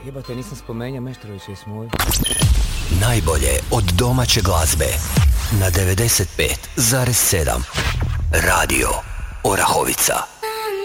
Jebate, nisam spomenuo Meštrović, jesmo ovdje. Najbolje od domaće glazbe na 95,7 Radio Orahovica.